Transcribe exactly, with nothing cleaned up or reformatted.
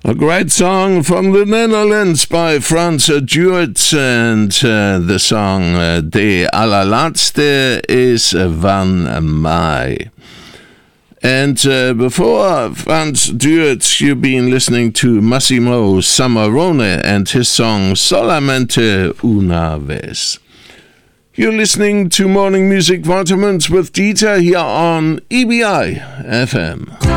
A great song from the Netherlands by Frans Duert, and uh, the song uh, De Allerlaatste is van mij. And uh, before Frans Duert, you've been listening to Massimo Samarone and his song Solamente una vez. You're listening to Morning Music Vitamins with Dieter here on E B I F M.